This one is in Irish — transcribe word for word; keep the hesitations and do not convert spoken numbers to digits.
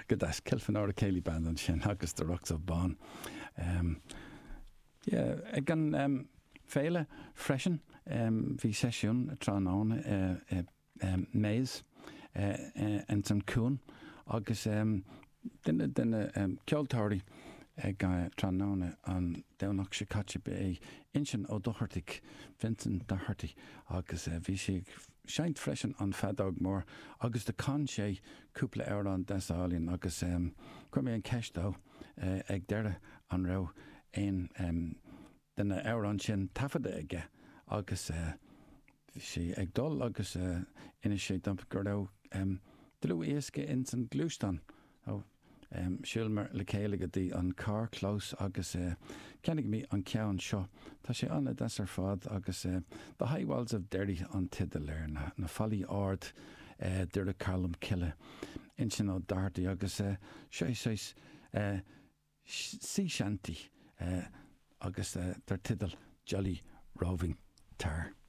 go das cilfan ára céilí band an sin agus do Rocks of Bán. Um, yeah, ag an um, féile freisin um, bhí sesiún trán án uh, uh, um, méis uh, uh, an san cún agus um, duine duine um, ceoltóirí ag uh, trán án an daonach se caite be insin ó dohartig Vincent Doherty agus uh, bhí si seint freisin an fedag mór agus de can sé cúpla eir an desáilín agus um, chuir mé an ceistá uh, ag deire an rá ein um, den eir an sin tafada aige agus uh, si ag dul agus uh, ina sé dump gur rá um, dlú éasca in san glústan ó um, siúlmar le céile go dtí an car clós agus uh, cenig mí an ceann seo tá sé anna des ar fad agus uh, the high walls of Derry an tidal léir na, na fallí ard uh, dúir a Carlam Kille in sin ó Darty agus uh, sé séis uh, sí shanty uh, agus uh, tar tidal Jolly Roving Tar.